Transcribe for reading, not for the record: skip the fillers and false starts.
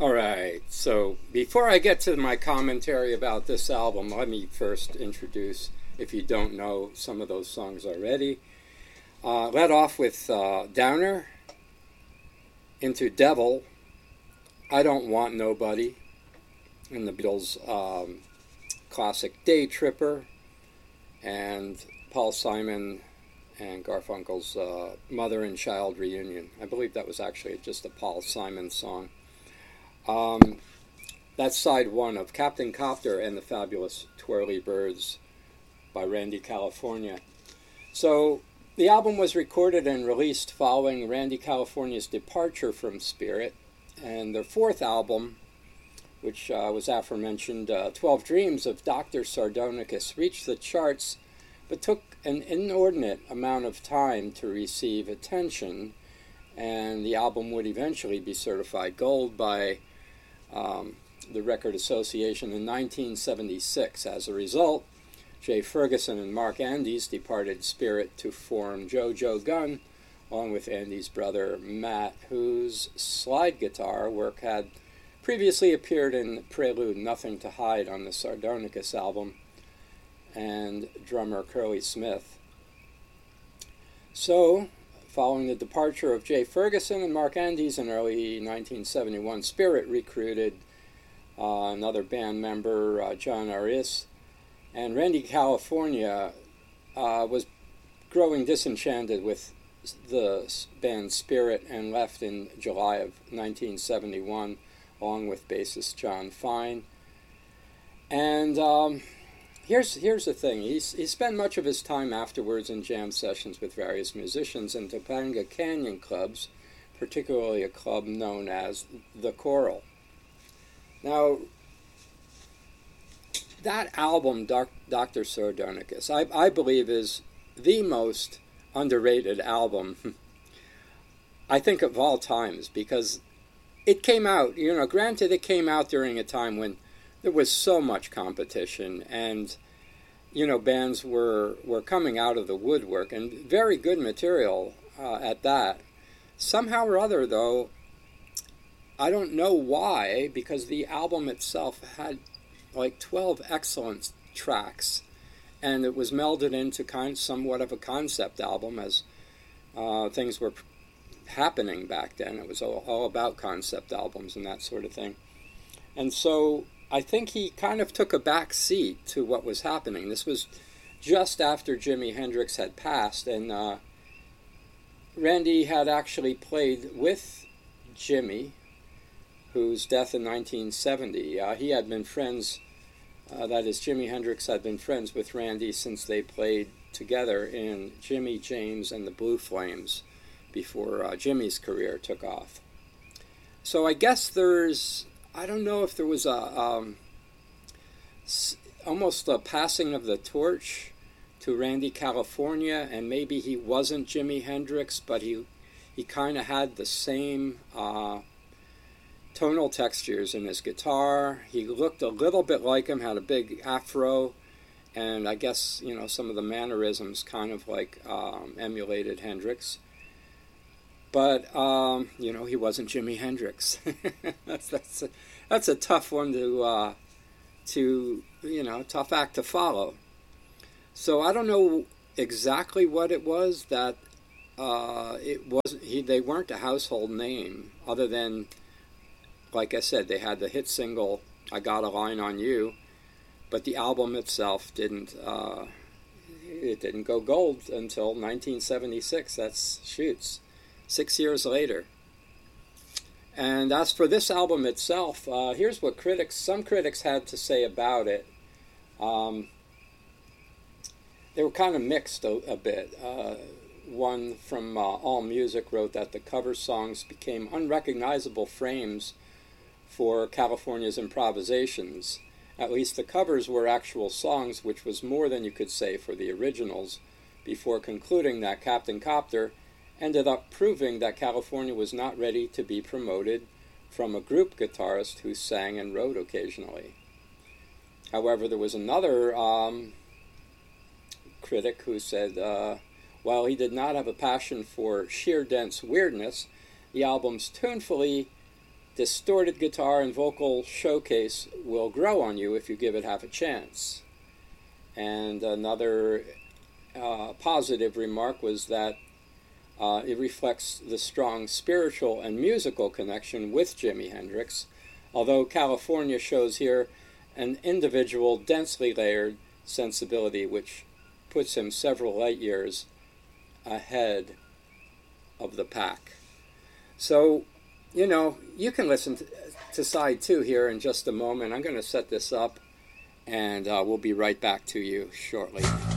All right, so before I get to my commentary about this album, let me first introduce, if you don't know some of those songs already. Let off with Downer, Into Devil, I Don't Want Nobody, and the Beatles' classic Day Tripper, and Paul Simon and Garfunkel's Mother and Child Reunion. I believe that was actually just a Paul Simon song. That's side one of Captain Copter and the Fabulous Twirly Birds by Randy California. So the album was recorded and released following Randy California's departure from Spirit, and their fourth album, which was aforementioned 12 Dreams of Dr. Sardonicus, reached the charts but took an inordinate amount of time to receive attention, and the album would eventually be certified gold by the Record Association in 1976. As a result, Jay Ferguson and Mark Andes departed Spirit to form JoJo Gunn, along with Andy's brother Matt, whose slide guitar work had previously appeared in Prelude Nothing to Hide on the Sardonicus album, and drummer Curly Smith. So, following the departure of Jay Ferguson and Mark Andes in early 1971, Spirit recruited another band member, John Arias, and Randy California was growing disenchanted with the band Spirit and left in July of 1971 along with bassist John Fine. And here's the thing. He spent much of his time afterwards in jam sessions with various musicians in Topanga Canyon clubs, particularly a club known as The Coral. Now, that album, Dr. Sardonicus, I believe is the most underrated album, I think, of all times, because it came out, granted it came out during a time when there was so much competition and, bands were coming out of the woodwork, and very good material at that. Somehow or other, though, I don't know why, because the album itself had like 12 excellent tracks, and it was melded into somewhat of a concept album as things were happening back then. It was all about concept albums and that sort of thing. And so I think he kind of took a back seat to what was happening. This was just after Jimi Hendrix had passed, and Randy had actually played with Jimi, whose death in 1970. He had been friends, that is, Jimi Hendrix had been friends with Randy since they played together in Jimmy James and the Blue Flames before Jimmy's career took off. So I guess I don't know if there was almost a passing of the torch to Randy California, and maybe he wasn't Jimi Hendrix, but he kind of had the same tonal textures in his guitar. He looked a little bit like him, had a big afro, and I guess, some of the mannerisms kind of like emulated Hendrix. But, he wasn't Jimi Hendrix. That's a tough one tough act to follow. So I don't know exactly what it was that they weren't a household name, other than, like I said, they had the hit single, I Got a Line on You, but the album itself didn't go gold until 1976. That's 6 years later. And as for this album itself, here's what some critics had to say about it. They were kind of mixed a bit. One from AllMusic wrote that the cover songs became unrecognizable frames for California's improvisations. At least the covers were actual songs, which was more than you could say for the originals, before concluding that Captain Copter ended up proving that California was not ready to be promoted from a group guitarist who sang and wrote occasionally. However, there was another critic who said, while he did not have a passion for sheer dense weirdness, the album's tunefully distorted guitar and vocal showcase will grow on you if you give it half a chance. And another positive remark was that it reflects the strong spiritual and musical connection with Jimi Hendrix, although California shows here an individual, densely layered sensibility which puts him several light years ahead of the pack. So, you can listen to side 2 here in just a moment. I'm going to set this up, and we'll be right back to you shortly.